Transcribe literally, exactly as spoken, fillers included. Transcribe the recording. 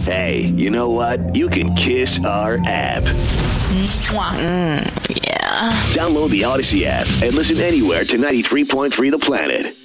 Hey, you know what? You can kiss our app. Mm, yeah. Download the Odyssey app and listen anywhere to ninety-three point three The Planet.